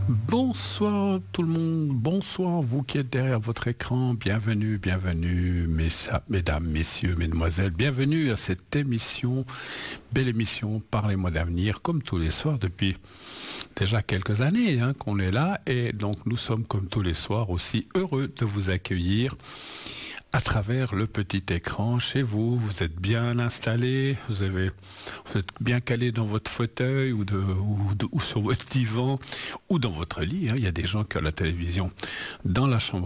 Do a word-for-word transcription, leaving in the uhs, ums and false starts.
Bonsoir tout le monde, bonsoir vous qui êtes derrière votre écran, bienvenue, bienvenue messa- mesdames, messieurs, mesdemoiselles, bienvenue à cette émission, belle émission Parlez-moi d'avenir, comme tous les soirs depuis déjà quelques années hein, qu'on est là et donc nous sommes comme tous les soirs aussi heureux de vous accueillir à travers le petit écran chez vous. Vous êtes bien installé, vous, avez, vous êtes bien calé dans votre fauteuil ou, de, ou, de, ou sur votre divan ou dans votre lit. Hein. Il y a des gens qui ont la télévision dans la chambre